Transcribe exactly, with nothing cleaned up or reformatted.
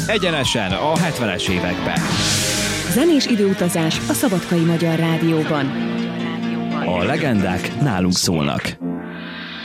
Egyenesen a hetvenes években. Zenés időutazás a Szabadkai Magyar Rádióban. A legendák nálunk szólnak.